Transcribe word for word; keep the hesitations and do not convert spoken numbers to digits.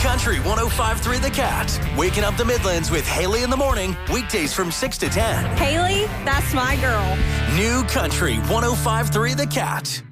Country one oh five point three The Cat. Waking up the Midlands with Haley in the morning, weekdays from six to ten. Haley, that's my girl. New Country one oh five point three The Cat.